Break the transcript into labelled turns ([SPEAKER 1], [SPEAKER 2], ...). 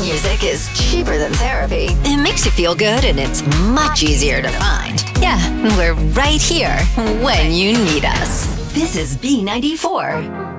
[SPEAKER 1] Music is cheaper than therapy. It makes you feel good and it's much easier to find. Yeah, we're right here when you need us. This is B94.